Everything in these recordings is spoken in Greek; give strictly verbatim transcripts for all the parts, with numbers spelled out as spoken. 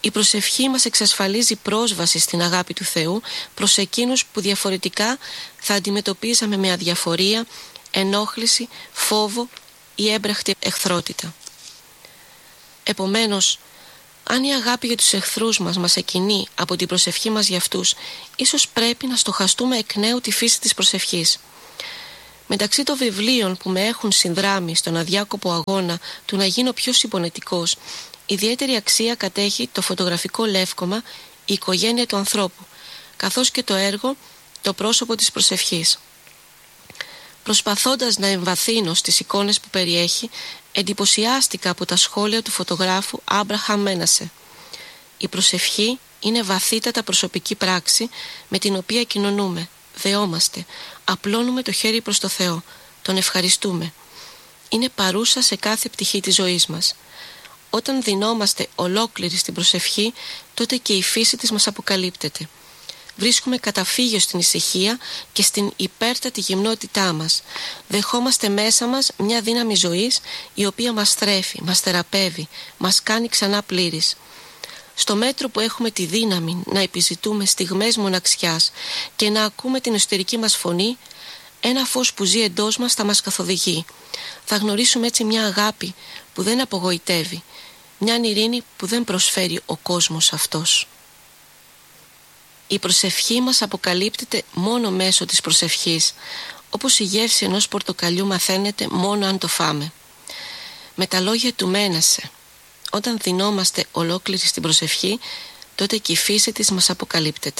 Η προσευχή μας εξασφαλίζει πρόσβαση στην αγάπη του Θεού προς εκείνους που διαφορετικά θα αντιμετωπίζαμε με αδιαφορία, ενόχληση, φόβο ή έμπρακτη εχθρότητα. Επομένως, αν η αγάπη για τους εχθρούς μας μας εκκινεί από την προσευχή μας για αυτούς, ίσως πρέπει να στοχαστούμε εκ νέου τη φύση της προσευχής. Μεταξύ των βιβλίων που με έχουν συνδράμει στον αδιάκοπο αγώνα του να γίνω πιο συμπονετικός, ιδιαίτερη αξία κατέχει το φωτογραφικό λεύκομα «Η οικογένεια του ανθρώπου», καθώς και το έργο «Το πρόσωπο της προσευχής». Προσπαθώντας να εμβαθύνω στις εικόνες που περιέχει, εντυπωσιάστηκα από τα σχόλια του φωτογράφου Άμπραχαμ Μένασε. Η προσευχή είναι βαθύτατα προσωπική πράξη με την οποία κοινωνούμε, δεόμαστε, απλώνουμε το χέρι προς το Θεό, τον ευχαριστούμε. Είναι παρούσα σε κάθε πτυχή της ζωής μας. Όταν δινόμαστε ολόκληροι στην προσευχή, τότε και η φύση της μας αποκαλύπτεται. Βρίσκουμε καταφύγιο στην ησυχία και στην υπέρτατη γυμνότητά μας. Δεχόμαστε μέσα μας μια δύναμη ζωής η οποία μας θρέφει, μας θεραπεύει, μας κάνει ξανά πλήρης. Στο μέτρο που έχουμε τη δύναμη να επιζητούμε στιγμές μοναξιάς και να ακούμε την εσωτερική μας φωνή, ένα φως που ζει εντός μας θα μας καθοδηγεί. Θα γνωρίσουμε έτσι μια αγάπη που δεν απογοητεύει, μια ειρήνη που δεν προσφέρει ο κόσμος αυτός. Η προσευχή μας αποκαλύπτεται μόνο μέσω της προσευχής, όπως η γεύση ενός πορτοκαλιού μαθαίνεται μόνο αν το φάμε. Με τα λόγια του Μένασε, όταν δινόμαστε ολόκληροι στην προσευχή, τότε και η φύση της μας αποκαλύπτεται.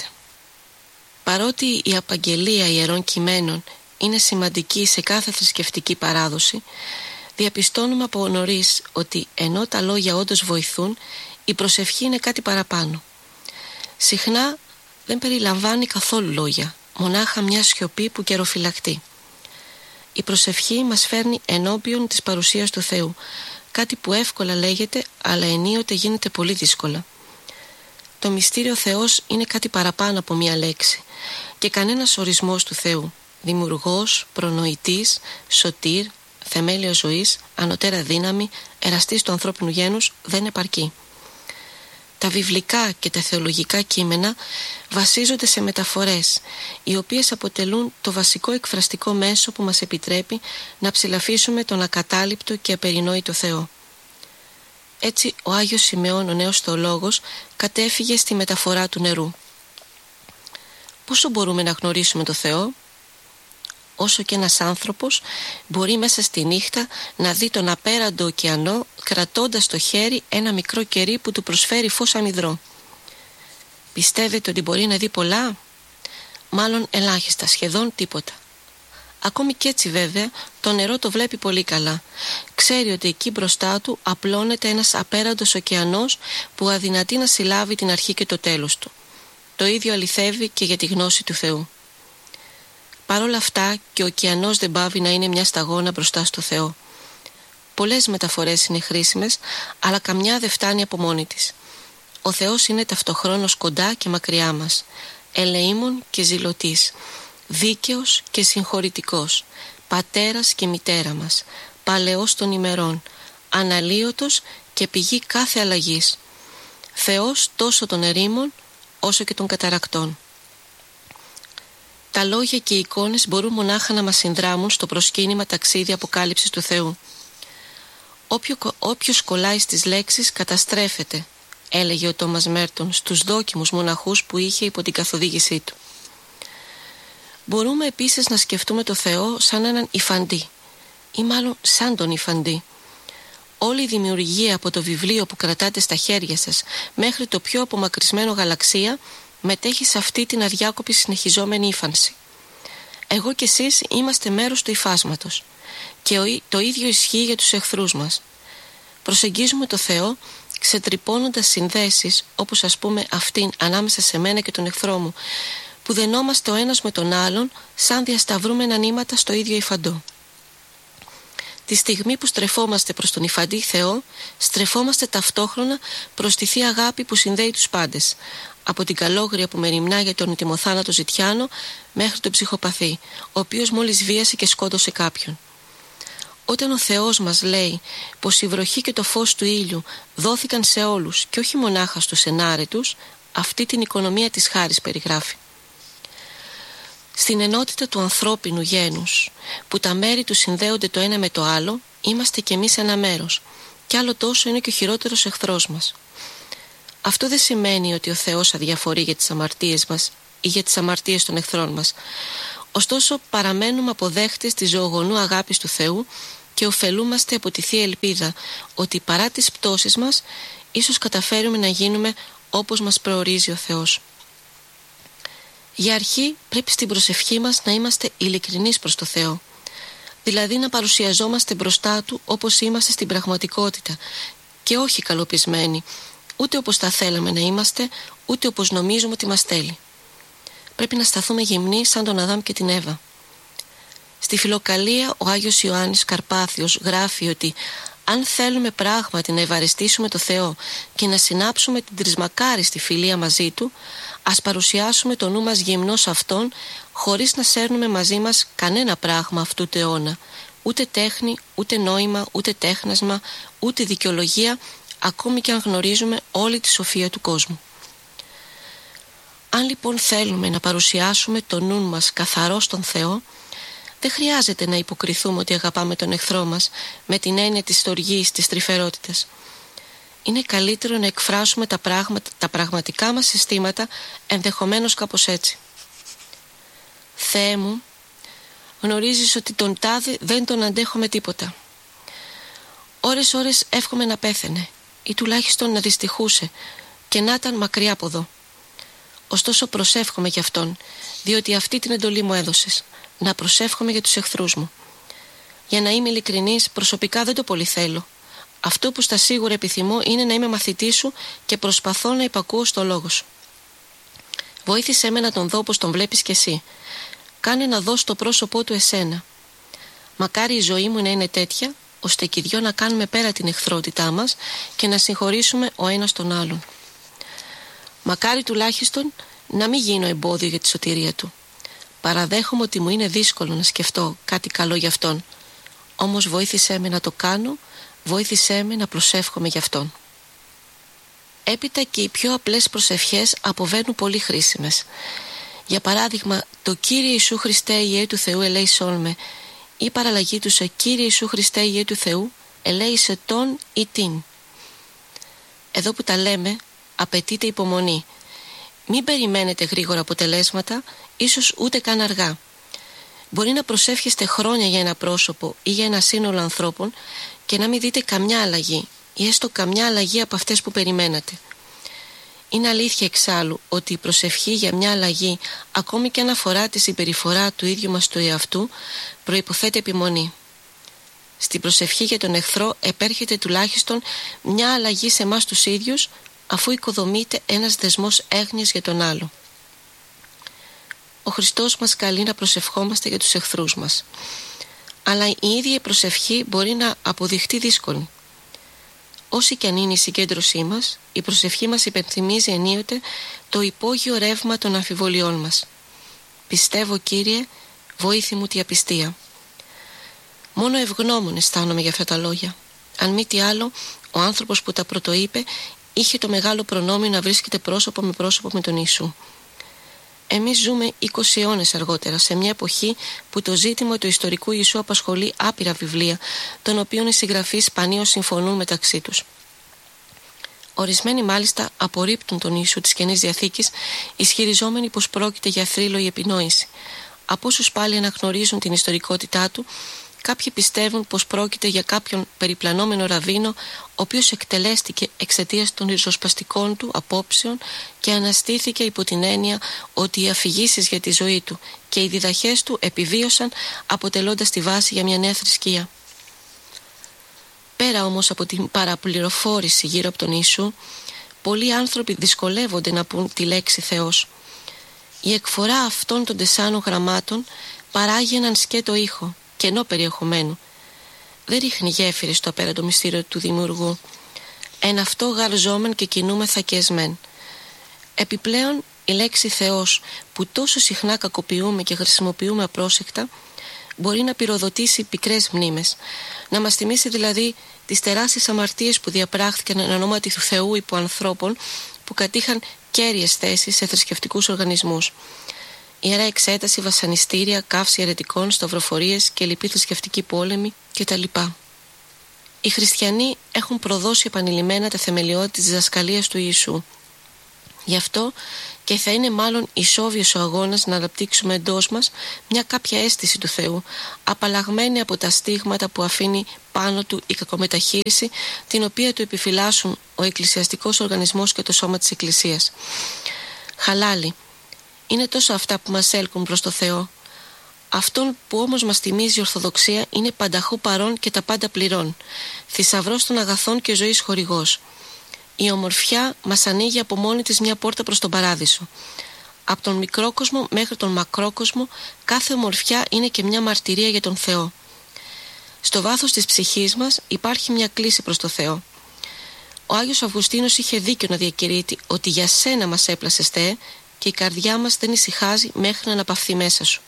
Παρότι η απαγγελία ιερών κειμένων είναι σημαντική σε κάθε θρησκευτική παράδοση, διαπιστώνουμε από νωρίς ότι ενώ τα λόγια όντως βοηθούν, η προσευχή είναι κάτι παραπάνω. Συχνά δεν περιλαμβάνει καθόλου λόγια, μονάχα μια σιωπή που καιροφυλακτεί. Η προσευχή μας φέρνει ενώπιον της παρουσίας του Θεού, κάτι που εύκολα λέγεται, αλλά ενίοτε γίνεται πολύ δύσκολα. Το μυστήριο Θεός είναι κάτι παραπάνω από μια λέξη και κανένας ορισμός του Θεού, δημιουργός, προνοητής, σωτήρ, θεμέλιο ζωής, ανωτέρα δύναμη, εραστής του ανθρώπινου γένους, δεν επαρκεί. Τα βιβλικά και τα θεολογικά κείμενα βασίζονται σε μεταφορές, οι οποίες αποτελούν το βασικό εκφραστικό μέσο που μας επιτρέπει να ψηλαφίσουμε τον ακατάληπτο και απερινόητο Θεό. Έτσι ο Άγιος Σιμεών, ο νέος θεολόγος, κατέφυγε στη μεταφορά του νερού. Πόσο μπορούμε να γνωρίσουμε το Θεό? Όσο και ένας άνθρωπος μπορεί μέσα στη νύχτα να δει τον απέραντο ωκεανό κρατώντας στο χέρι ένα μικρό κερί που του προσφέρει φως αμυδρό. Πιστεύετε ότι μπορεί να δει πολλά? Μάλλον ελάχιστα, σχεδόν τίποτα. Ακόμη κι έτσι βέβαια το νερό το βλέπει πολύ καλά. Ξέρει ότι εκεί μπροστά του απλώνεται ένας απέραντος ωκεανός που αδυνατεί να συλλάβει την αρχή και το τέλος του. Το ίδιο αληθεύει και για τη γνώση του Θεού. Παρ' όλα αυτά και ο ωκεανός δεν πάβει να είναι μια σταγόνα μπροστά στο Θεό. Πολλές μεταφορές είναι χρήσιμες, αλλά καμιά δεν φτάνει από μόνη της. Ο Θεός είναι ταυτοχρόνως κοντά και μακριά μας, ελεήμων και ζηλωτής, δίκαιος και συγχωρητικός, πατέρας και μητέρα μας, παλαιός των ημερών, αναλύωτος και πηγή κάθε αλλαγής, Θεός τόσο των ερήμων όσο και των καταρακτών. Τα λόγια και οι εικόνες μπορούν μονάχα να μας συνδράμουν στο προσκύνημα ταξίδι αποκάλυψης του Θεού. Όποιο, όποιος κολλάει στις λέξεις καταστρέφεται, έλεγε ο Τόμας Μέρτον στους δόκιμους μοναχούς που είχε υπό την καθοδήγησή του. Μπορούμε επίσης να σκεφτούμε το Θεό σαν έναν υφαντή, ή μάλλον σαν τον υφαντή. Όλη η δημιουργία από το βιβλίο που κρατάτε στα χέρια σας μέχρι το πιο απομακρυσμένο γαλαξία μετέχει σε αυτή την αδιάκοπη συνεχιζόμενη ύφανση. Εγώ και εσείς είμαστε μέρος του υφάσματος και το ίδιο ισχύει για τους εχθρούς μας. Προσεγγίζουμε το Θεό ξετρυπώνοντας συνδέσεις, όπως ας πούμε αυτήν ανάμεσα σε μένα και τον εχθρό μου, που δενόμαστε ο ένας με τον άλλον σαν διασταυρούμενα νήματα στο ίδιο υφαντό. Τη στιγμή που στρεφόμαστε προς τον υφαντή Θεό, στρεφόμαστε ταυτόχρονα προς τη Θεία Αγάπη που συνδέει τους πάντες, από την καλόγρια που μεριμνά για τον ητιμοθάνατο ζητιάνο μέχρι τον ψυχοπαθή, ο οποίος μόλις βίασε και σκότωσε κάποιον. Όταν ο Θεός μας λέει πως η βροχή και το φως του ήλιου δόθηκαν σε όλους και όχι μονάχα στους ενάρετους, αυτή την οικονομία της χάρης περιγράφει. Στην ενότητα του ανθρώπινου γένους, που τα μέρη του συνδέονται το ένα με το άλλο, είμαστε κι εμείς ένα μέρος, κι άλλο τόσο είναι και ο χειρότερος εχθρός μας. Αυτό δεν σημαίνει ότι ο Θεός αδιαφορεί για τις αμαρτίες μας ή για τις αμαρτίες των εχθρών μας. Ωστόσο παραμένουμε αποδέχτες της ζωογονού αγάπης του Θεού και ωφελούμαστε από τη Θεία Ελπίδα ότι παρά τις πτώσεις μας ίσως καταφέρουμε να γίνουμε όπως μας προορίζει ο Θεός. Για αρχή πρέπει στην προσευχή μας να είμαστε ειλικρινείς προς το Θεό, δηλαδή να παρουσιαζόμαστε μπροστά Του όπως είμαστε στην πραγματικότητα και όχι καλοπισμένοι, ούτε όπως θα θέλαμε να είμαστε, ούτε όπως νομίζουμε ότι μας θέλει. Πρέπει να σταθούμε γυμνοί σαν τον Αδάμ και την Εύα. Στη Φιλοκαλία ο Άγιος Ιωάννης Καρπάθιος γράφει ότι αν θέλουμε πράγματι να ευαριστήσουμε το Θεό και να συνάψουμε την τρισμακάριστη φιλία μαζί Του, ας παρουσιάσουμε το νου μας γυμνό σε Αυτόν, χωρίς να σέρνουμε μαζί μας κανένα πράγμα αυτού του αιώνα, ούτε τέχνη, ούτε νόημα, ούτε τέχνασμα, ούτε δικαιολογία, ακόμη και αν γνωρίζουμε όλη τη σοφία του κόσμου. Αν λοιπόν θέλουμε να παρουσιάσουμε το νου μας καθαρό στον Θεό, δεν χρειάζεται να υποκριθούμε ότι αγαπάμε τον εχθρό μας με την έννοια της στοργής, της τρυφερότητας. Είναι καλύτερο να εκφράσουμε τα, πράγματα, τα πραγματικά μας συστήματα, ενδεχομένως κάπως έτσι. Θεέ μου, γνωρίζεις ότι τον τάδε δεν τον αντέχω με τίποτα. Ώρες ώρες εύχομαι να πέθαινε ή τουλάχιστον να δυστυχούσε και να ήταν μακριά από εδώ. Ωστόσο προσεύχομαι για αυτόν, διότι αυτή την εντολή μου έδωσες, να προσεύχομαι για τους εχθρούς μου. Για να είμαι ειλικρινής, προσωπικά δεν το πολύ θέλω. Αυτό που στα σίγουρα επιθυμώ είναι να είμαι μαθητής σου και προσπαθώ να υπακούω στο λόγο σου. Βοήθησέ με να τον δω όπως τον βλέπεις κι εσύ. Κάνε να δω στο πρόσωπό του εσένα. Μακάρι η ζωή μου να είναι τέτοια, ώστε και οι δυο να κάνουμε πέρα την εχθρότητά μας και να συγχωρήσουμε ο ένας τον άλλον. Μακάρι τουλάχιστον να μην γίνω εμπόδιο για τη σωτηρία του. Παραδέχομαι ότι μου είναι δύσκολο να σκεφτώ κάτι καλό για αυτόν. Όμως βοήθησέ με να το κάνω, βοήθησέ με να προσεύχομαι για αυτόν. Έπειτα και οι πιο απλές προσευχές αποβαίνουν πολύ χρήσιμες. Για παράδειγμα, το Κύριε Ιησού Χριστέ Ιε του Θεού ελέησόν με, ή παραλλαγή του σε Κύριε Ιησού Χριστέ Ιε του Θεού ελέησε τον ή την. Εδώ που τα λέμε απαιτείται υπομονή. Μην περιμένετε γρήγορα αποτελέσματα, ίσως ούτε καν αργά. Μπορεί να προσεύχεστε χρόνια για ένα πρόσωπο ή για ένα σύνολο ανθρώπων και να μην δείτε καμιά αλλαγή ή έστω καμιά αλλαγή από αυτές που περιμένατε. Είναι αλήθεια εξάλλου ότι η προσευχή για μια αλλαγή, ακόμη και αν αφορά τη συμπεριφορά του ίδιου μας του εαυτού, προϋποθέτει επιμονή. Στην προσευχή για τον εχθρό επέρχεται τουλάχιστον μια αλλαγή σε εμάς τους ίδιους, αφού οικοδομείται ένας δεσμός έγνοιας για τον άλλο. Ο Χριστός μας καλεί να προσευχόμαστε για τους εχθρούς μας. Αλλά η ίδια η προσευχή μπορεί να αποδειχτεί δύσκολη. Όση και αν είναι η συγκέντρωσή μας, η προσευχή μας υπενθυμίζει ενίοτε το υπόγειο ρεύμα των αμφιβολιών μας. Πιστεύω, Κύριε, βοήθη μου τη απιστία. Μόνο ευγνώμων αισθάνομαι για αυτά τα λόγια. Αν μη τι άλλο, ο άνθρωπος που τα πρωτοείπε είχε το μεγάλο προνόμιο να βρίσκεται πρόσωπο με πρόσωπο με τον Ιησού. Εμείς ζούμε είκοσι αιώνες αργότερα, σε μια εποχή που το ζήτημα του ιστορικού Ιησού απασχολεί άπειρα βιβλία, των οποίων οι συγγραφείς σπανίως συμφωνούν μεταξύ τους. Ορισμένοι μάλιστα απορρίπτουν τον Ιησού της Καινής Διαθήκης, ισχυριζόμενοι πως πρόκειται για θρύλο ή επινόηση. Από όσους πάλι αναγνωρίζουν την ιστορικότητά του, κάποιοι πιστεύουν πως πρόκειται για κάποιον περιπλανόμενο ραβίνο, ο οποίος εκτελέστηκε εξαιτίας των ριζοσπαστικών του απόψεων και αναστήθηκε υπό την έννοια ότι οι αφηγήσεις για τη ζωή του και οι διδαχές του επιβίωσαν, αποτελώντας τη βάση για μια νέα θρησκεία. Πέρα όμως από την παραπληροφόρηση γύρω από τον Ιησού, πολλοί άνθρωποι δυσκολεύονται να πούν τη λέξη Θεός. Η εκφορά αυτών των τεσσάρων γραμμάτων παράγει έναν σκέτο ήχο, κενό περιεχομένου. Δεν ρίχνει γέφυρες στο απέραντο μυστήριο του Δημιουργού. Εν αυτό γαρζόμεν και κινούμεθα και εσμέν. Επιπλέον, η λέξη Θεός, που τόσο συχνά κακοποιούμε και χρησιμοποιούμε απρόσεκτα, μπορεί να πυροδοτήσει πικρές μνήμες, να μας θυμίσει δηλαδή τις τεράστιες αμαρτίες που διαπράχθηκαν εν ονόματι του Θεού υπό ανθρώπων που κατήχαν κέρυες θέσεις σε θρησκευτικούς οργανισμούς. Ιερά εξέταση, βασανιστήρια, καύση αιρετικών, σταυροφορίες και λοιποί θρησκευτικοί πόλεμοι κτλ. Οι χριστιανοί έχουν προδώσει επανειλημμένα τα θεμελιώδη της διδασκαλίας του Ιησού. Γι' αυτό και θα είναι μάλλον ισόβιος ο αγώνας να αναπτύξουμε εντός μας μια κάποια αίσθηση του Θεού, απαλλαγμένη από τα στίγματα που αφήνει πάνω του η κακομεταχείριση, την οποία του επιφυλάσσουν ο εκκλησιαστικός οργανισμός και το σώμα της Εκκλησίας. Χαλάλη, είναι τόσο αυτά που μας έλκουν προς το Θεό. Αυτόν που όμως μας θυμίζει η Ορθοδοξία είναι πανταχού παρόν και τα πάντα πληρών, θησαυρός των αγαθών και ζωής χορηγός. Η ομορφιά μας ανοίγει από μόνη της μια πόρτα προς τον παράδεισο. Από τον μικρόκοσμο μέχρι τον μακρόκοσμο, κάθε ομορφιά είναι και μια μαρτυρία για τον Θεό. Στο βάθος της ψυχής μας υπάρχει μια κλίση προς το Θεό. Ο Άγιος Αυγουστίνος είχε δίκιο να διακηρύττει ότι για σένα μας έπλασες, Θεέ, και η καρδιά μας δεν ησυχάζει μέχρι να αναπαυθεί μέσα σου.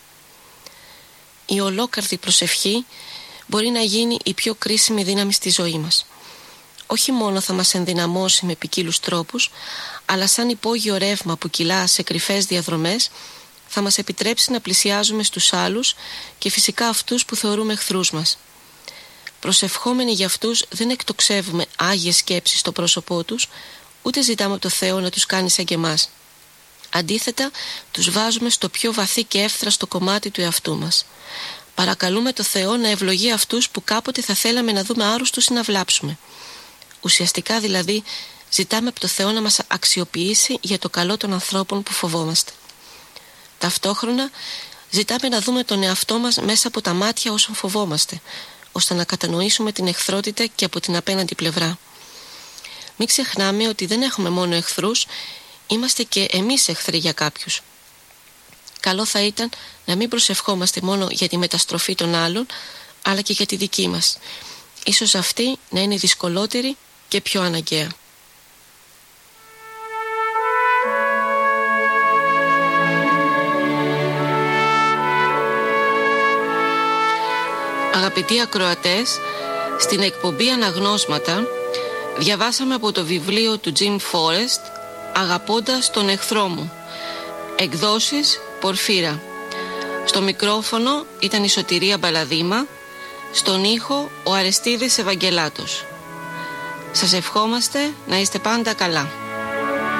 Η ολόκαρδη προσευχή μπορεί να γίνει η πιο κρίσιμη δύναμη στη ζωή μας. Όχι μόνο θα μας ενδυναμώσει με ποικίλους τρόπους, αλλά σαν υπόγειο ρεύμα που κυλά σε κρυφές διαδρομές, θα μας επιτρέψει να πλησιάζουμε στους άλλους και φυσικά αυτούς που θεωρούμε εχθρούς μας. Προσευχόμενοι για αυτούς δεν εκτοξεύουμε άγιες σκέψεις στο πρόσωπό τους, ούτε ζητάμε από το Θεό να τους κάνει σαν και εμάς. Αντίθετα, τους βάζουμε στο πιο βαθύ και εύθραστο κομμάτι του εαυτού μας. Παρακαλούμε το Θεό να ευλογεί αυτούς που κάποτε θα θέλαμε να δούμε άρρωστους ή να βλάψουμε. Ουσιαστικά δηλαδή ζητάμε από το Θεό να μας αξιοποιήσει για το καλό των ανθρώπων που φοβόμαστε. Ταυτόχρονα ζητάμε να δούμε τον εαυτό μας μέσα από τα μάτια όσων φοβόμαστε, ώστε να κατανοήσουμε την εχθρότητα και από την απέναντι πλευρά. Μην ξεχνάμε ότι δεν έχουμε μόνο εχθρούς, είμαστε και εμείς εχθροί για κάποιους. Καλό θα ήταν να μην προσευχόμαστε μόνο για τη μεταστροφή των άλλων, αλλά και για τη δική μας. Ίσως αυτή να είναι δυσκολότερη και πιο αναγκαία. Αγαπητοί ακροατές, στην εκπομπή Αναγνώσματα διαβάσαμε από το βιβλίο του Jim Forrest «Αγαπώντας τον εχθρό μου», εκδόσεις Πορφύρα. Στο μικρόφωνο ήταν η Σωτηρία Μπαλαδήμα, στον ήχο ο Αρεστίδης Ευαγγελάτος. Σας ευχόμαστε να είστε πάντα καλά.